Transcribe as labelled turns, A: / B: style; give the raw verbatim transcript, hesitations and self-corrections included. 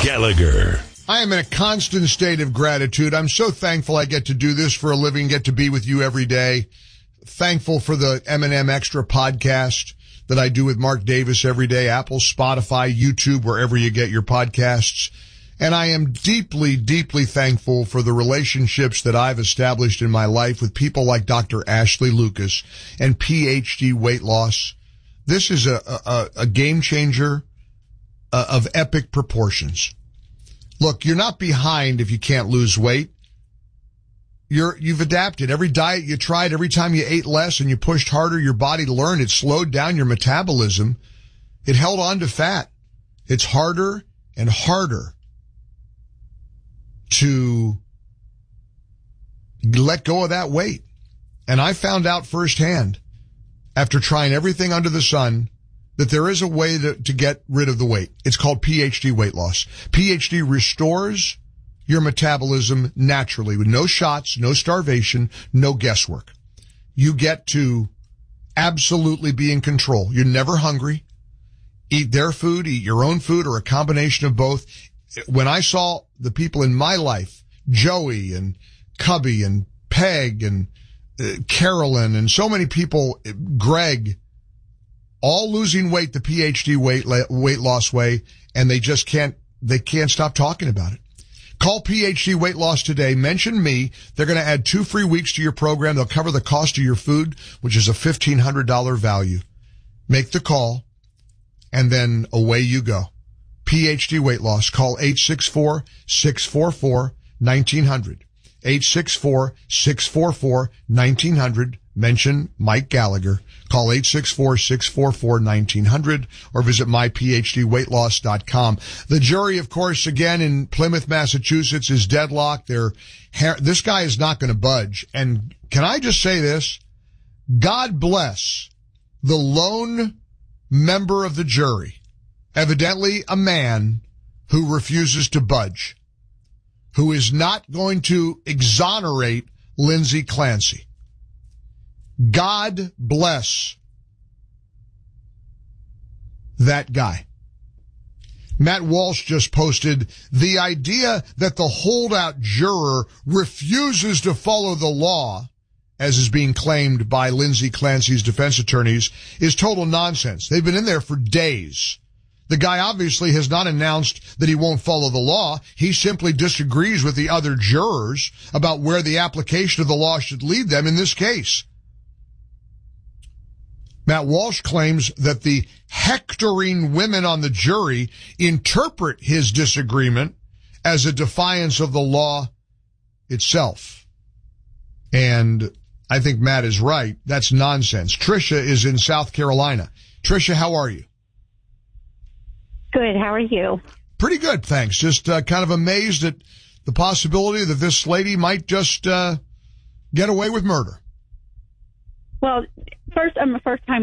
A: Gallagher.
B: I am in a constant state of gratitude. I'm so thankful I get to do this for a living, get to be with you every day. Thankful for the M and M Extra podcast that I do with Mark Davis every day, Apple, Spotify, YouTube, wherever you get your podcasts. And I am deeply, deeply thankful for the relationships that I've established in my life with people like Doctor Ashley Lucas and P H D Weight Loss. This is a, a, a game changer uh, of epic proportions. Look, you're not behind if you can't lose weight. You're, you've adapted. Every diet you tried, every time you ate less and you pushed harder, your body learned. It slowed down your metabolism. It held on to fat. It's harder and harder to let go of that weight. And I found out firsthand, after trying everything under the sun, that there is a way to, to get rid of the weight. It's called P H D weight loss. P H D restores your metabolism naturally with no shots, no starvation, no guesswork. You get to absolutely be in control. You're never hungry. Eat their food, eat your own food, or a combination of both. When I saw the people in my life, Joey and Cubby and Peg and uh, Carolyn and so many people, Greg, all losing weight the P H D weight weight loss way, and they just can't they can't stop talking about it. Call P H D Weight Loss today. Mention me. They're going to add two free weeks to your program. They'll cover the cost of your food, which is a fifteen hundred dollars value. Make the call, and then away you go. P H D Weight Loss. Call eight six four, six four four, one nine zero zero. eight six four, six four four, one nine zero zero. Mention Mike Gallagher. Call eight six four, six four four, one nine zero zero or visit my p h d weight loss dot com. The jury, of course, again in Plymouth, Massachusetts, is deadlocked. They're, this guy is not going to budge. And can I just say this? God bless the lone member of the jury, evidently a man who refuses to budge, who is not going to exonerate Lindsay Clancy. God bless that guy. Matt Walsh just posted, the idea that the holdout juror refuses to follow the law, as is being claimed by Lindsay Clancy's defense attorneys, is total nonsense. They've been in there for days. The guy obviously has not announced that he won't follow the law. He simply disagrees with the other jurors about where the application of the law should lead them in this case. Matt Walsh claims that the hectoring women on the jury interpret his disagreement as a defiance of the law itself. And I think Matt is right. That's nonsense. Tricia is in South Carolina. Tricia, how are you?
C: Good. How are you?
B: Pretty good, thanks. Just uh, kind of amazed at the possibility that this lady might just uh, get away with murder.
C: Well, first, I'm a first-time